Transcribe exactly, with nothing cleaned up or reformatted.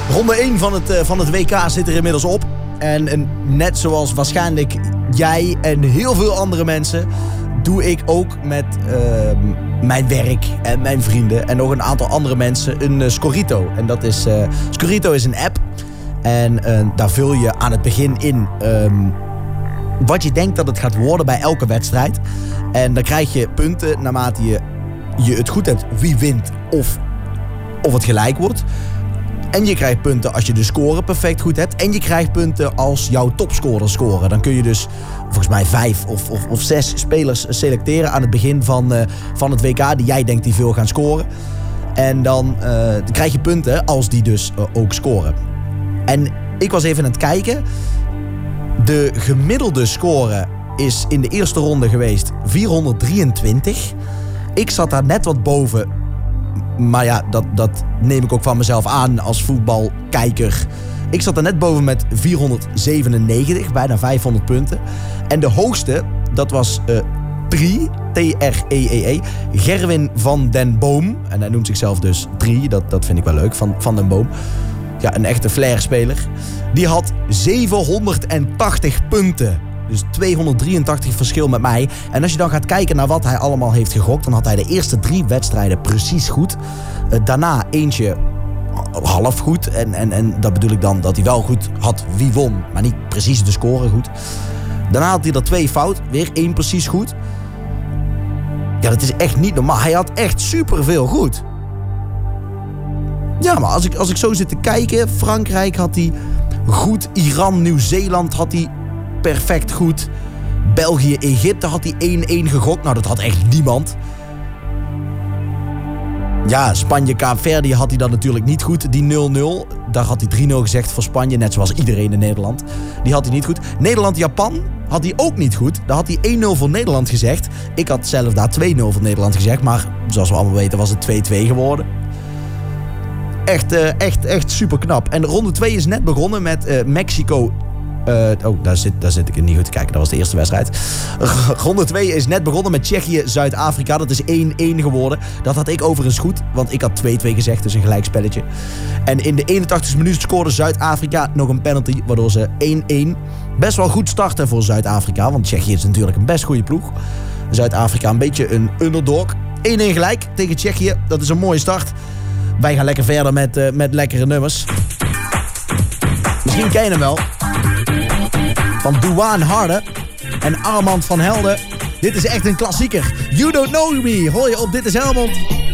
Ronde één van het, uh, van het W K zit er inmiddels op. En, en net zoals waarschijnlijk jij en heel veel andere mensen... doe ik ook met uh, mijn werk en mijn vrienden... en nog een aantal andere mensen een uh, Scorito. En dat is... Uh, Scorito is een app. En uh, daar vul je aan het begin in... Um, wat je denkt dat het gaat worden bij elke wedstrijd. En dan krijg je punten naarmate je, je het goed hebt wie wint of, of het gelijk wordt. En je krijgt punten als je de score perfect goed hebt. En je krijgt punten als jouw topscorer scoren. Dan kun je dus volgens mij vijf of, of, of zes spelers selecteren aan het begin van, uh, van het W K die jij denkt die veel gaan scoren. En dan, uh, dan krijg je punten als die dus uh, ook scoren. En ik was even aan het kijken. De gemiddelde score is in de eerste ronde geweest vierhonderddrieëntwintig. Ik zat daar net wat boven. Maar ja, dat, dat neem ik ook van mezelf aan als voetbalkijker. Ik zat er net boven met vierhonderdzevenennegentig, bijna vijfhonderd punten. En de hoogste, dat was uh, Tree, T R E E E, Gerwin van den Boom. En hij noemt zichzelf dus Tree, dat, dat vind ik wel leuk, van, van den Boom. Ja, een echte flair-speler. Die had zevenhonderdtachtig punten. Dus tweehonderddrieëntachtig verschil met mij. En als je dan gaat kijken naar wat hij allemaal heeft gegokt... dan had hij de eerste drie wedstrijden precies goed. Uh, daarna eentje half goed. En, en, en dat bedoel ik dan dat hij wel goed had wie won. Maar niet precies de score goed. Daarna had hij er twee fout. Weer één precies goed. Ja, dat is echt niet normaal. Hij had echt superveel goed. Ja, maar als ik, als ik zo zit te kijken... Frankrijk had hij goed. Iran, Nieuw-Zeeland had hij perfect goed. België, Egypte had hij één-één gegokt. Nou, dat had echt niemand. Ja, Spanje, Kaapverdië had hij dan natuurlijk niet goed. Die nul nul, daar had hij drie nul gezegd voor Spanje. Net zoals iedereen in Nederland. Die had hij niet goed. Nederland, Japan had hij ook niet goed. Daar had hij één nul voor Nederland gezegd. Ik had zelf daar twee nul voor Nederland gezegd. Maar zoals we allemaal weten was het twee-twee geworden. Echt, uh, echt, echt super knap. En ronde twee is net begonnen met uh, Mexico... Uh, oh, daar zit, daar zit ik niet goed te kijken. Dat was de eerste wedstrijd. Ronde twee is net begonnen met Tsjechië, Zuid-Afrika. Dat is één-één geworden. Dat had ik overigens goed, want ik had twee-twee gezegd. Dus een gelijkspelletje. En in de eenentachtigste minuut scoorde Zuid-Afrika nog een penalty, waardoor ze één-één. Best wel goed starten voor Zuid-Afrika, want Tsjechië is natuurlijk een best goede ploeg. Zuid-Afrika een beetje een underdog. één-één gelijk tegen Tsjechië. Dat is een mooie start. Wij gaan lekker verder met, uh, met lekkere nummers. Misschien ken je hem wel. Van Douane Harde en Armand van Helden. Dit is echt een klassieker. You Don't Know Me hoor je op Dit is Helmond.